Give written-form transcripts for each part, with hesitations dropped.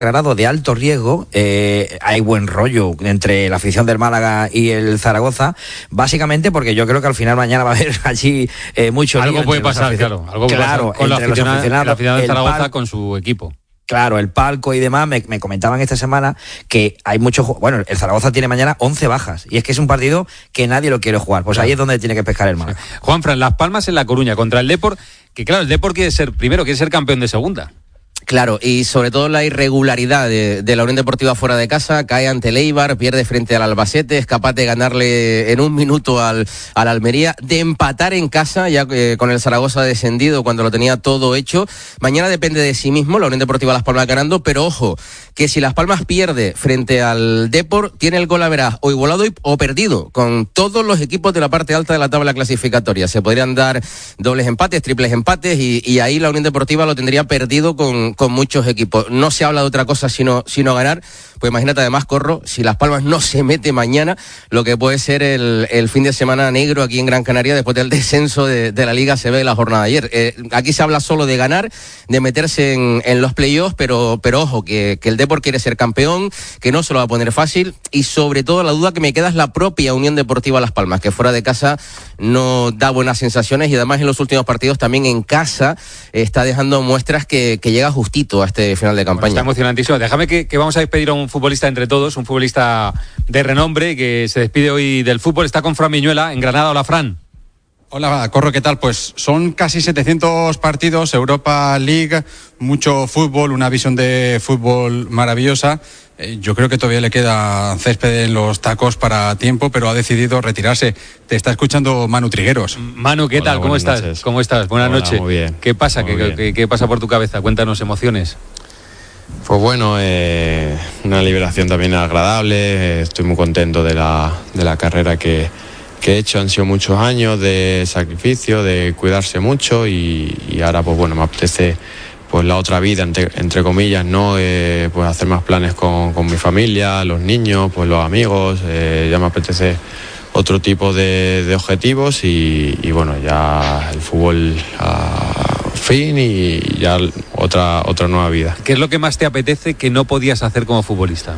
grado de alto riesgo, hay buen rollo entre la afición del Málaga y el Zaragoza, básicamente porque yo creo que al final mañana va a haber allí mucho algo puede pasar, claro, algo puede pasar con la afición del Zaragoza con su equipo. Claro, el palco y demás, me comentaban esta semana que hay muchos... Bueno, el Zaragoza tiene mañana 11 bajas, y es que es un partido que nadie lo quiere jugar, pues ahí es donde tiene que pescar el Málaga. Juanfran, Las Palmas en La Coruña contra el Depor, que claro, el Depor quiere ser campeón de segunda. Claro, y sobre todo la irregularidad de la Unión Deportiva fuera de casa, cae ante el Eibar, pierde frente al Albacete, es capaz de ganarle en un minuto al Almería, de empatar en casa, ya con el Zaragoza descendido cuando lo tenía todo hecho. Mañana depende de sí mismo, la Unión Deportiva Las Palmas ganando, pero ojo, que si Las Palmas pierde frente al Depor, tiene el gol a veraz o igualado o perdido, con todos los equipos de la parte alta de la tabla clasificatoria. Se podrían dar dobles empates, triples empates, y ahí la Unión Deportiva lo tendría perdido con muchos equipos. No se habla de otra cosa sino ganar. Pues imagínate además, Corro, si Las Palmas no se mete mañana, lo que puede ser el fin de semana negro aquí en Gran Canaria después del descenso de la Liga CB de la jornada de ayer. Aquí se habla solo de ganar, de meterse en los playoffs, pero ojo, que el Depor quiere ser campeón, que no se lo va a poner fácil, y sobre todo la duda que me queda es la propia Unión Deportiva Las Palmas, que fuera de casa no da buenas sensaciones, y además en los últimos partidos también en casa está dejando muestras que llega justito a este final de campaña. Bueno, está emocionantísimo. Déjame que vamos a despedir a un futbolista entre todos, un futbolista de renombre que se despide hoy del fútbol. Está con Fran Miñuela en Granada. Hola, Fran. Hola, Corro, ¿qué tal? Pues son casi 700 partidos, Europa League, mucho fútbol, una visión de fútbol maravillosa. Yo creo que todavía le queda césped en los tacos para tiempo, pero ha decidido retirarse. Te está escuchando Manu Trigueros. Manu, ¿qué tal? ¿Cómo estás? Noches. ¿Cómo estás? Buenas noches. Muy bien. ¿Qué pasa? ¿Qué pasa por tu cabeza? Cuéntanos emociones. Pues bueno, una liberación también agradable. Estoy muy contento de la carrera que he hecho. Han sido muchos años de sacrificio, de cuidarse mucho, y ahora pues bueno, me apetece pues la otra vida, entre comillas, ¿no? Pues hacer más planes con mi familia, los niños, pues los amigos. Ya me apetece otro tipo de objetivos, y bueno, ya el fútbol fin y ya otra nueva vida. ¿Qué es lo que más te apetece que no podías hacer como futbolista?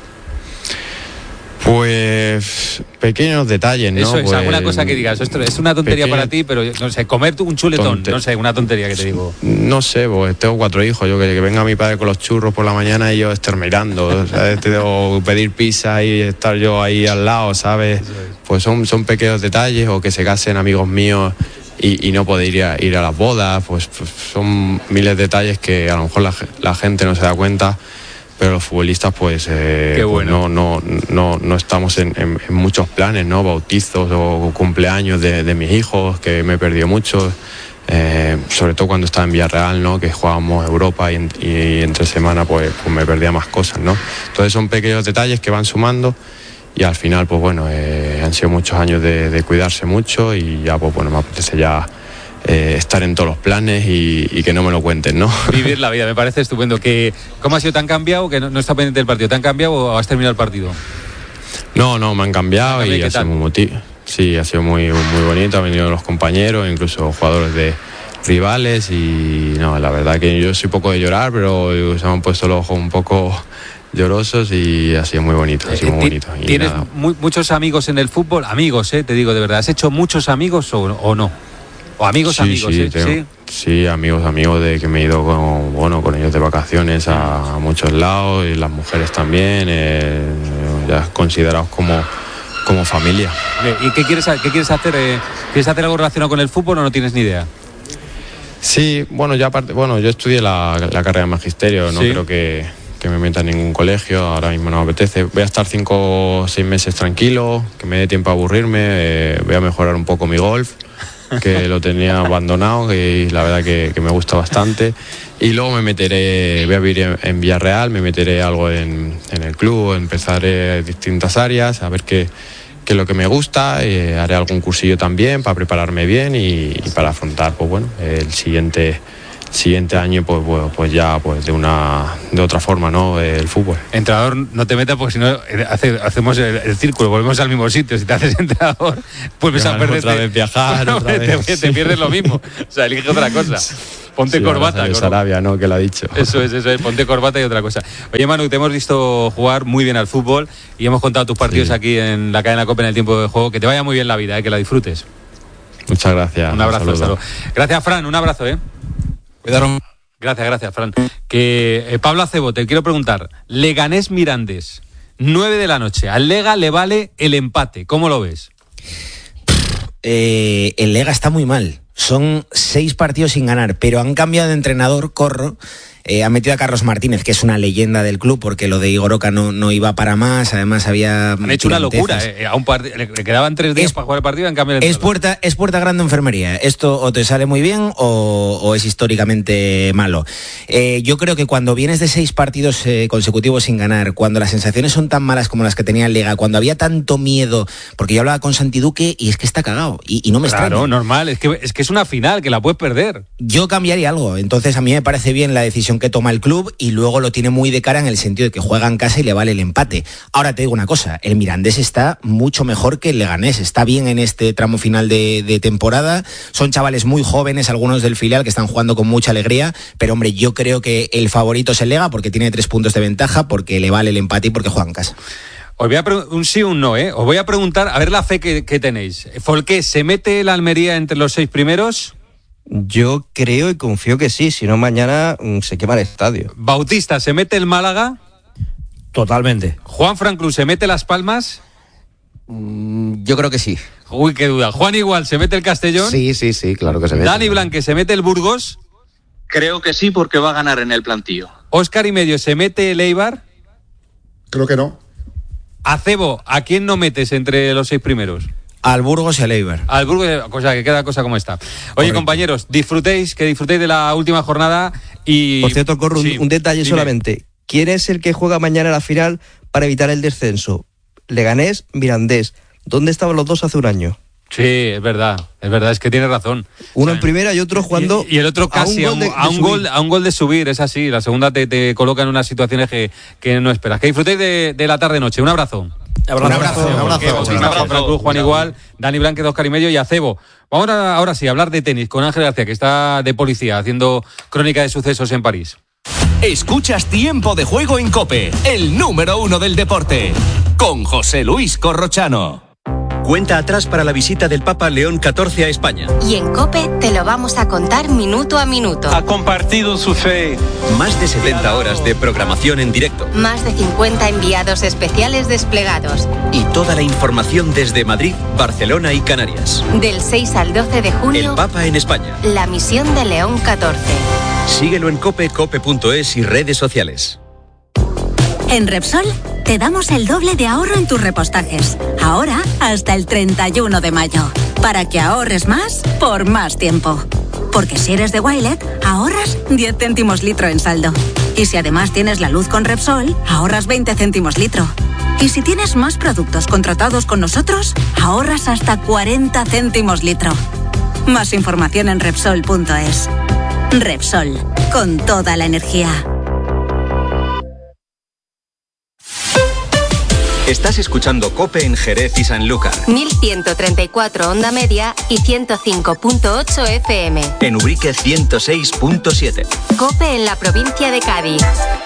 Pues pequeños detalles, ¿no? Eso es, pues, alguna cosa que digas, esto es una tontería para ti, pero no sé, comer un chuletón, no sé, una tontería que te digo. No sé, pues tengo 4 hijos, yo que venga mi padre con los churros por la mañana y yo estar mirando, ¿sabes? Tengo pedir pizza y estar yo ahí al lado, ¿sabes? Pues son pequeños detalles, o que se casen amigos míos y no poder ir a las bodas, pues son miles de detalles que a lo mejor la gente no se da cuenta. Pero los futbolistas pues, bueno. pues no estamos en muchos planes, ¿no? Bautizos o cumpleaños de mis hijos, que me he perdido mucho, sobre todo cuando estaba en Villarreal, ¿no? Que jugábamos Europa y entre semana pues me perdía más cosas, ¿no? Entonces son pequeños detalles que van sumando, y al final pues bueno, han sido muchos años de cuidarse mucho, y ya pues bueno, me apetece ya estar en todos los planes y que no me lo cuenten, ¿no? Vivir la vida, me parece estupendo. ¿Cómo ha sido tan cambiado que no está pendiente del partido? ¿Te han cambiado o has terminado el partido? No, me han cambiado, y ha sido muy motivo. Sí, ha sido muy, muy bonito. Han venido los compañeros, incluso jugadores de rivales, y no, la verdad que yo soy poco de llorar, pero se me han puesto los ojos un poco llorosos, y ha sido muy bonito, muy bonito. ¿Tienes muchos amigos en el fútbol? Amigos, te digo de verdad. ¿Has hecho muchos amigos o no? ¿O amigos, sí, amigos? Sí, amigos de que me he ido con ellos de vacaciones a muchos lados, y las mujeres también, ya considerados como familia. ¿Y qué quieres hacer? ¿Quieres hacer algo relacionado con el fútbol o no tienes ni idea? Sí, bueno, yo estudié la carrera de magisterio, no creo que me meta en ningún colegio, ahora mismo no me apetece. Voy a estar 5 o 6 meses tranquilo, que me dé tiempo a aburrirme, voy a mejorar un poco mi golf, que lo tenía abandonado, y la verdad que me gusta bastante, y luego voy a vivir en Villarreal, me meteré algo en el club, empezaré distintas áreas, a ver qué es lo que me gusta, haré algún cursillo también para prepararme bien y para afrontar pues bueno, el siguiente año pues ya pues de otra forma, ¿no? El fútbol. Entrenador, no te metas, porque si no hacemos el círculo, volvemos al mismo sitio. Si te haces entrenador, vuelves a perder. Otra vez viajar, te pierdes lo mismo. O sea, elige otra cosa. Ponte corbata. Es Arabia, ¿no? Que lo ha dicho. Eso es, ponte corbata y otra cosa. Oye, Manu, te hemos visto jugar muy bien al fútbol y hemos contado tus partidos aquí en la cadena COPE en el tiempo de juego. Que te vaya muy bien la vida, que la disfrutes. Muchas gracias. Un abrazo, hasta luego. Gracias, Fran, un abrazo, Cuidaron. Gracias, Fran. Pablo Acebo, te quiero preguntar, Leganés Mirandés, 9 de la noche, al Lega le vale el empate, ¿cómo lo ves? El Lega está muy mal, son 6 partidos sin ganar, pero han cambiado de entrenador, Corro. Han metido a Carlos Martínez, que es una leyenda del club, porque lo de Igor Oca no iba para más, además Han hecho una locura, le quedaban 3 días para jugar el partido, en cambio... Es puerta grande enfermería, esto o te sale muy bien o es históricamente malo. Yo creo que cuando vienes de 6 partidos consecutivos sin ganar, cuando las sensaciones son tan malas como las que tenía el Liga, cuando había tanto miedo, porque yo hablaba con Santi Duque y es que está cagado, y no me extraña. Claro, normal, es que es una final, que la puedes perder. Yo cambiaría algo, entonces a mí me parece bien la decisión que toma el club y luego lo tiene muy de cara en el sentido de que juega en casa y le vale el empate. Ahora te digo una cosa, el Mirandés está mucho mejor que el Leganés, está bien en este tramo final de temporada, son chavales muy jóvenes, algunos del filial que están jugando con mucha alegría, pero hombre, yo creo que el favorito es el Lega porque tiene 3 puntos de ventaja, porque le vale el empate y porque juega en casa. Os voy a un sí o un no, Os voy a preguntar, a ver la fe que tenéis. Folqué, ¿se mete la Almería entre los 6 primeros? Yo creo y confío que sí, si no mañana se quema el estadio. Bautista, ¿se mete el Málaga? Totalmente. Juan Francruz, ¿se mete Las Palmas? Yo creo que sí. Uy, qué duda. Juan Igual, ¿se mete el Castellón? Sí, claro que se mete. Dani Blanque, ¿se mete el Burgos? Creo que sí, porque va a ganar en el plantillo. Óscar y medio, ¿se mete el Eibar? Creo que no. Acebo, ¿a quién no metes entre los 6 primeros? Al Burgos y al Eibar. Al Burgos, cosa que queda cosa como está. Oye, correcto. Compañeros, disfrutéis de la última jornada y... Por cierto, Corro, sí, un detalle dime. Solamente. ¿Quién es el que juega mañana la final para evitar el descenso? Leganés, Mirandés. ¿Dónde estaban los dos hace un año? Sí, es verdad, es que tiene razón. Uno en primera y otro jugando... Y el otro casi a un gol de subir, es así. La segunda te coloca en unas situaciones que no esperas. Que disfrutéis de la tarde-noche. Un abrazo. Un abrazo. Juan Igual, Dani Blanque, Óscar y medio y Acebo. Vamos ahora sí a hablar de tenis con Ángel García, que está de policía haciendo crónica de sucesos en París. Escuchas Tiempo de Juego en COPE, el número 1 del deporte, con José Luis Corrochano. Cuenta atrás para la visita del Papa León XIV a España. Y en COPE te lo vamos a contar minuto a minuto. Ha compartido su fe. Más de 70 horas de programación en directo. Más de 50 enviados especiales desplegados. Y toda la información desde Madrid, Barcelona y Canarias. Del 6 al 12 de junio. El Papa en España. La misión de León XIV. Síguelo en COPE, cope.es y redes sociales. En Repsol te damos el doble de ahorro en tus repostajes. Ahora hasta el 31 de mayo. Para que ahorres más por más tiempo. Porque si eres de Wilet, ahorras 10 céntimos litro en saldo. Y si además tienes la luz con Repsol, ahorras 20 céntimos litro. Y si tienes más productos contratados con nosotros, ahorras hasta 40 céntimos litro. Más información en Repsol.es. Repsol, con toda la energía. Estás escuchando COPE en Jerez y Sanlúcar. 1134 onda media y 105.8 FM. En Ubrique 106.7. COPE en la provincia de Cádiz.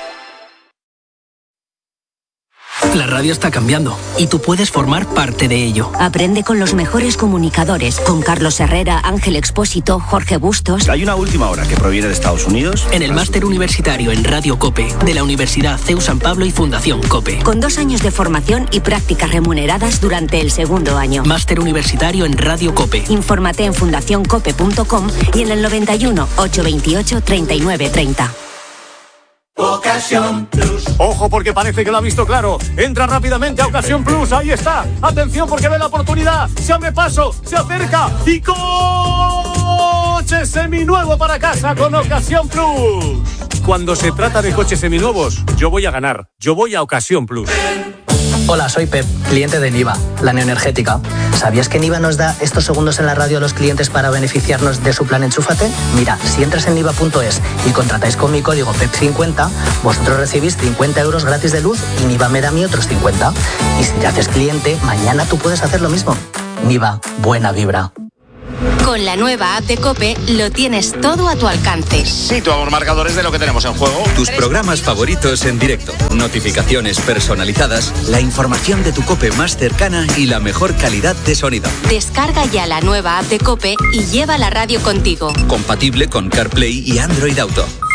La radio está cambiando y tú puedes formar parte de ello. Aprende con los mejores comunicadores, con Carlos Herrera, Ángel Expósito, Jorge Bustos. Hay una última hora que proviene de Estados Unidos. En el máster universitario en Radio COPE de la Universidad CEU San Pablo y Fundación COPE. Con 2 años de formación y prácticas remuneradas durante el segundo año. Máster universitario en Radio COPE. Infórmate en fundacioncope.com y en el 91 828 3930. Ocasión Plus. Ojo porque parece que lo ha visto claro. Entra rápidamente a Ocasión Plus. Ahí está. Atención porque ve la oportunidad. Se abre paso. Se acerca. Y coche seminuevo para casa con Ocasión Plus. Cuando se trata de coches seminuevos, yo voy a ganar. Yo voy a Ocasión Plus. Hola, soy Pep, cliente de Niva, la neoenergética. ¿Sabías que Niva nos da estos segundos en la radio a los clientes para beneficiarnos de su plan Enchúfate? Mira, si entras en niva.es y contratáis con mi código PEP50, vosotros recibís 50 euros gratis de luz y Niva me da a mí otros 50. Y si te haces cliente, mañana tú puedes hacer lo mismo. Niva, buena vibra. Con la nueva app de COPE lo tienes todo a tu alcance. Situamos marcadores de lo que tenemos en juego. Tus programas favoritos en directo, notificaciones personalizadas, la información de tu COPE más cercana y la mejor calidad de sonido. Descarga ya la nueva app de COPE y lleva la radio contigo. Compatible con CarPlay y Android Auto.